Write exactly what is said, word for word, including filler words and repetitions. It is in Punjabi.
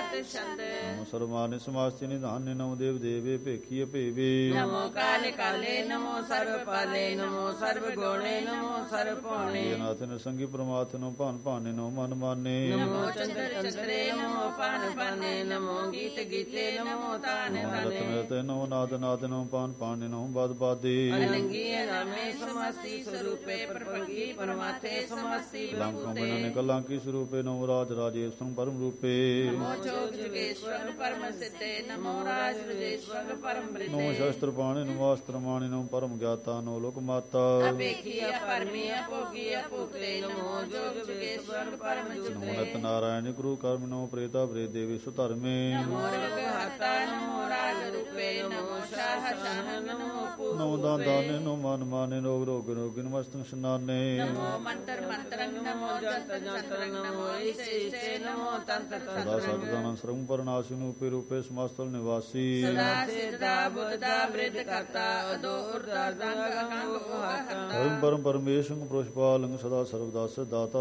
ਨਮੋ ਸਰਵਾਨਿ ਸਮਾਸਤਿ ਨਿਧਾਨਿ ਨਮੋ ਦੇਵ ਦੇਵੇ ਭੇਖੀ ਭੇਵੇ ਨਮੋ ਕਾਲੇ ਕਾਲੇ ਨਮੋ ਸਰਬ ਪਾਲੇ ਨਮੋ ਸਰਬ ਗੋਣੇ ਨਮੋ ਸਰਬ ਪੌਣੇ ਨਾਥ ਨਰਸੰਗੀ ਪ੍ਰਮਾਤਿ ਨਮੋ ਭਾਨ ਭਾਨੇ ਨਮੋ ਮਨ ਮਾਨੇ ਨਮੋ ਚੰਦਰ ਚੰਦਰੇ ਨਮੋ ਪਾਨ ਪਾਨੇ ਨਮੋ ਗੀਤ ਗੀਤੇ ਨਮੋ ਤਾਨ ਤਾਨੇ ਰਤਨ ਨਮੋ ਨਾਦ ਨਾਦ ਨਮੋ ਪਾਨ ਪਾਨੇ ਨਮੋ ਬਦ ਬਾਦੇ ਅਲੰਗੀ ਨਾਮੇ ਸਮਸਤੀ ਸਰੂਪੇ ਪਰਪੰਗੀ ਪਰਮਾਤੇ ਸਮਸਤੀ ਲੰਕੋਂ ਬਿਨਾ ਨਿਕਲਾਂ ਕੀ ਸਰੂਪੇ ਨਮੋ ਰਾਜ ਰਾਜੇਸ਼ ਪਰਮ ਰੂਪੇ ਨਮੋ ਜੋਗ ਜੁਗੇਸ਼ਵਰ ਪਰਮ ਸਿੱਧੇ ਨਮੋ ਰਾਜ ਰਾਜੇਸ਼ਵਰ ਪਰਮ ਬ੍ਰਿਤੇ ਨਮੋ ਸ਼ਸਤਰ ਪਾਣੇ ਨਮੋ ਅਸਤਰ ਮਾਣੇ ਨਮੋ ਪਰਮ ਗਿਆਤਾ ਨਮੋ ਲੋਕ ਮਾਤਾ ਅਪੇਖੀ ਅਪਰਮੀ ਅਪੋਗੀ ਅਪੁਕਤੇ ਨਮੋ ਜੋਗ ਜੁਗੇਸ਼ਵਰ ਪਰਮ ਜੁਗਤੇ ਨਮੋ ਨਤ ਨਾਰਾਇਣ ਗੁਰੂ ਕਰਮ ਨਮੋ ਪ੍ਰੇਤਾ ਪ੍ਰੇ ਦੇਵੀ ਸੁਧਰਮੇ ਨਮੋ ਰਗ ਹਤਾ ਨਮੋ ਰਾਜ ਰੂਪੇ ਨਮੋ ਸ਼ਾਹ ਸ਼ਾਹ ਨਮੋ ਪੂ ਨਮੋ ਦਾਨ ਦਾਨੇ ਨਮੋ ਮਨ ਮਾਨੇ ਰੋਗ ਰੋਗ ਰੋਗਿ ਨਮਸਤੰ ਸ਼ਨਾਨੇ ਨਮੋ ਮੰਤਰ ਮੰਤਰੰ ਨਮੋ ਜੰਤਰ ਜੰਤਰੰ ਨਮੋ ਈਸੇ ਈਸੇ ਨਮੋ ਤੰਤਰ ਸਦਾ ਤੰਤਰੰ ਸਤਿਦਾਨੰ ਸਰਵ ਪਰਨਾਸੀ ਨੂੰ ਰੂਪੇ ਰੂਪੇ ਸਮਸਤਲ ਨਿਵਾਸੀ ਸਦਾ ਸਿਰਦਾ ਬੁੱਧਾ ਬ੍ਰਿਧ ਕਰਤਾ ਅਦੋ ਉਰਦਾ ਗੰਗ ਗੰਗ ਪਰਮ ਪਰਮ ਪਰਮੇਸ਼ੰ ਪ੍ਰੋਸ਼ਪਾਲੰ ਸਦਾ ਸਰਵਦਾਸ ਦਾਤਾ